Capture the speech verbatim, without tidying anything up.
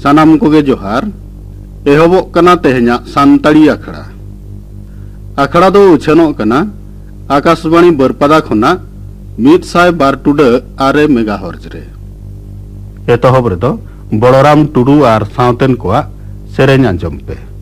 सानाम कोगे जोहार एहबोग कना तेहेन्या सानताड़ी आखड़ा आखड़ा दो उछेनोग कना आकाशवाणी बरपदा खना मिद साय बार टुडा आरे मेगाहर्ज रे एतहब रेदो बलराम टुडू आर सावतेन कोआ सेरेñ आंजम पे।